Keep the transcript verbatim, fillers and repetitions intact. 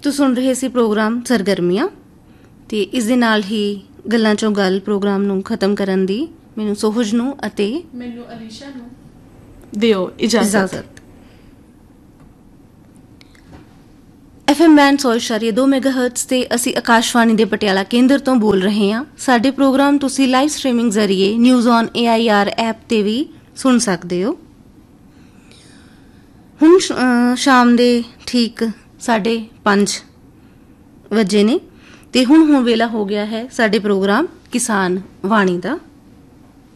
ਤੁਸੀਂ ਸੁਣ ਰਹੇ ਸੀ ਪ੍ਰੋਗਰਾਮ ਸਰਗਰਮੀਆਂ, ਅਤੇ ਇਸ ਦੇ ਨਾਲ ਹੀ ਗੱਲਾਂ 'ਚੋਂ ਗੱਲ ਪ੍ਰੋਗਰਾਮ ਨੂੰ ਖ਼ਤਮ ਕਰਨ ਦੀ ਮੈਨੂੰ ਸੋਹਜ ਨੂੰ ਅਤੇ ਮੈਨੂੰ ਅਲੀਸ਼ਾ ਨੂੰ ਦਿਓ ਇਜਾਜ਼ਤ। ਐਫ ਐਮ ਬੈਂਡ ਸੌ ਇਸ਼ਾਰੀਆ ਦੋ ਮੈਗਾ ਹਰਟਜ਼ 'ਤੇ ਅਸੀਂ ਆਕਾਸ਼ਵਾਣੀ ਦੇ ਪਟਿਆਲਾ ਕੇਂਦਰ ਤੋਂ ਬੋਲ ਰਹੇ ਹਾਂ। ਸਾਡੇ ਪ੍ਰੋਗਰਾਮ ਤੁਸੀਂ ਲਾਈਵ ਸਟ੍ਰੀਮਿੰਗ ਜ਼ਰੀਏ news on A I R app 'ਤੇ ਵੀ ਸੁਣ ਸਕਦੇ ਹੋ। ਹੁਣ ਸ਼ਾਮ ਦੇ ਠੀਕ ਸਾਢੇ ਪੰਜ ਵਜੇ ਨੇ, ਅਤੇ ਹੁਣ ਹੁਣ ਵੇਲਾ ਹੋ ਗਿਆ ਹੈ ਸਾਡੇ ਪ੍ਰੋਗਰਾਮ ਕਿਸਾਨ ਵਾਣੀ ਦਾ।